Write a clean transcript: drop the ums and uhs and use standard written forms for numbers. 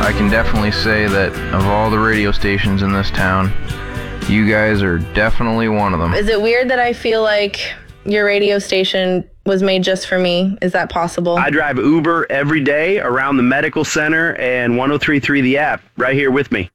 I can definitely say that of all the radio stations in this town, you guys are definitely one of them. Is it weird that I feel like your radio station was made just for me? Is that possible? I drive Uber every day around the medical center and 103.3 The App right here with me.